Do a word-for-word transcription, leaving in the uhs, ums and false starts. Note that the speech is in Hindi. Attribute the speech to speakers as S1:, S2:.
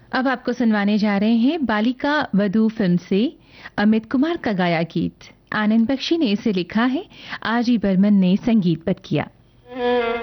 S1: अब आपको सुनवाने जा रहे हैं बालिका वधू फिल्म से अमित कुमार का गाया गीत। आनंद बख्शी ने इसे लिखा है, आर जी बर्मन ने संगीतबद्ध किया।